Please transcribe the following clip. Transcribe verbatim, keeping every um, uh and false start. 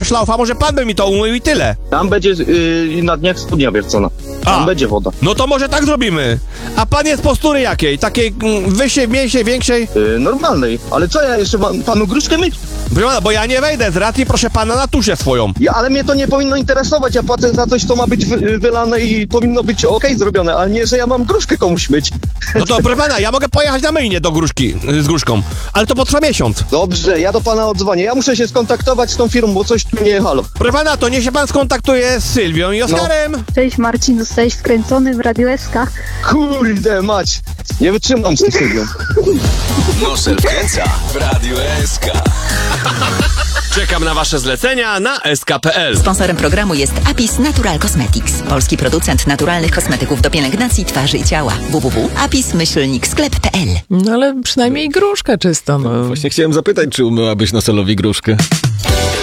szlaufa, może pan by mi to umył i tyle. Tam będzie yy, na dniach studnia wiercona. Tam A. będzie woda. No to może tak zrobimy. A pan jest postury jakiej? Takiej mm, wyższej, mniejszej, większej? Yy, normalnej. Ale co, ja jeszcze mam panu gruszkę myć? Proszę pana, bo ja nie wejdę z racji, proszę pana, na tuszę swoją. Ja, ale mnie to nie powinno interesować. Ja płacę za coś, co ma być wy, wylane i powinno być okej zrobione, ale nie, że ja mam gruszkę komuś myć. No to proszę pana, ja mogę pojechać na myjnię do gruszki, z gruszką, ale to potrwa miesiąc. Dobrze, ja do pana odzwonię. Ja muszę się skontaktować z tą firmą, bo coś tu nie halo. Proszę pana, to niech się pan skontaktuje z Sylwią i Oskarem. Cześć Marcin, zostałeś skręcony w Radio S K. Kurde mać, nie wytrzymam z tym sygnałem. Nosel wkręca w Radiu S K. Czekam na wasze zlecenia na s k kropka p l. Sponsorem programu jest Apis Natural Cosmetics, polski producent naturalnych kosmetyków do pielęgnacji twarzy i ciała. w w w kropka apis myślnik sklep kropka p l. No ale przynajmniej gruszkę czystą. No. Właśnie chciałem zapytać, czy umyłabyś Noselowi gruszkę.